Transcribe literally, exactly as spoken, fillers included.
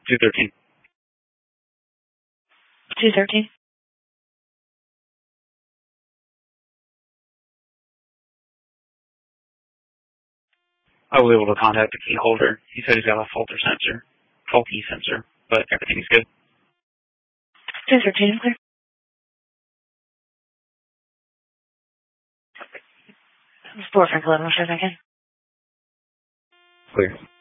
two thirteen. two thirteen. I was able to contact the key holder. He said he's got a faulty sensor, faulty sensor, but everything's good. two thirteen, clear. Four Frank eleven, again. Clear.